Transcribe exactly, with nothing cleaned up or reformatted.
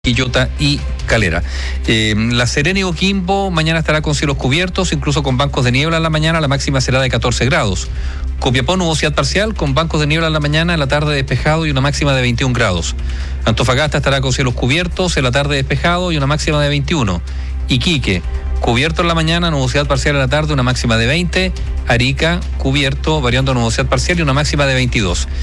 Quillota y Calera. Eh, la Serena y Coquimbo mañana estará con cielos cubiertos, incluso con bancos de niebla en la mañana, la máxima será de catorce grados. Copiapó, nubosidad parcial, con bancos de niebla en la mañana, en la tarde despejado y una máxima de veintiún grados. Antofagasta estará con cielos cubiertos, en la tarde despejado y una máxima de veintiuno. Iquique, cubierto en la mañana, nubosidad parcial en la tarde, una máxima de veinte. Arica, cubierto, variando nubosidad parcial y una máxima de veintidós.